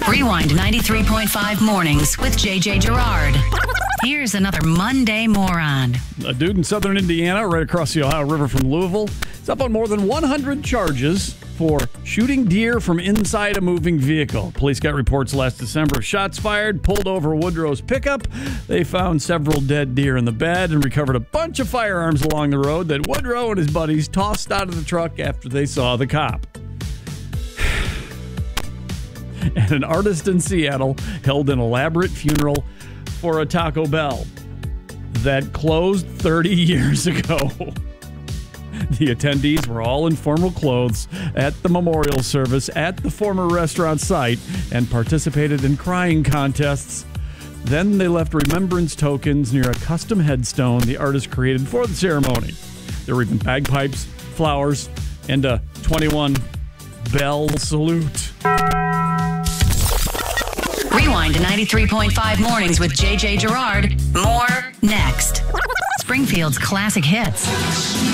Rewind 93.5 mornings with JJ Gerard. Here's another Monday moron. A dude in southern Indiana, right across the Ohio River from Louisville, is up on more than 100 charges for shooting deer from inside a moving vehicle. Police got reports last December of shots fired, pulled over Woodrow's pickup. They found several dead deer in the bed and recovered a bunch of firearms along the road that Woodrow and his buddies tossed out of the truck after they saw the cop. And an artist in Seattle held an elaborate funeral for a Taco Bell that closed 30 years ago. The attendees were all in formal clothes at the memorial service at the former restaurant site and participated in crying contests. Then they left remembrance tokens near a custom headstone the artist created for the ceremony. There were even bagpipes, flowers, and a 21 bell salute. Rewind to 93.5 mornings with JJ Gerard. More next. Springfield's classic hits.